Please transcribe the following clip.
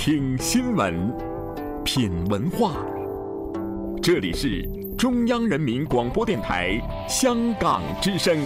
听新闻，品文化。这里是中央人民广播电台香港之声。